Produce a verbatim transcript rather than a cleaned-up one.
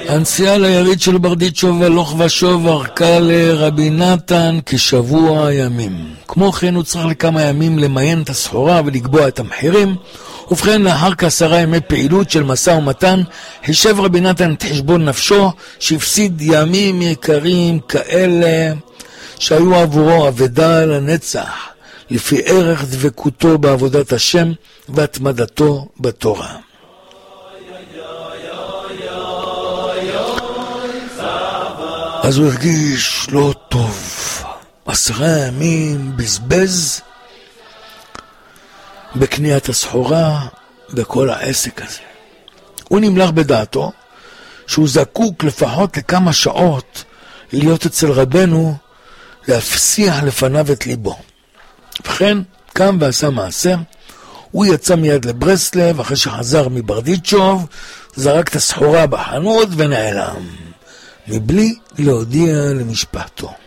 הנסיעה ליריד של ברדיצ'וב הלוך ושוב ארכה לרבי נתן כשבוע ימים. כמו כן הוא צריך לכמה ימים למיין את הסחורה ולקבוע את המחירים. ובכן, לאחר כעשרה ימי פעילות של משא ומתן, חישב רבי נתן את חשבון נפשו שהפסיד ימים יקרים כאלה שהיו עבורו אבדה לנצח, לפי ערך דבקותו בעבודת השם והתמדתו בתורה. אז הוא הרגיש לא טוב. עשרה ימים בזבז בקניית הסחורה, בכל העסק הזה. הוא נמלך בדעתו שהוא זקוק לפחות לכמה שעות להיות אצל רבנו, להפסיח לפניו את ליבו. ובכן, קם ועשה מעשה. הוא יצא מיד לברסלב, אחרי שחזר מברדיצ'וב, זרק את הסחורה בחנות ונעלם, מבלי להודיע למשפחתו.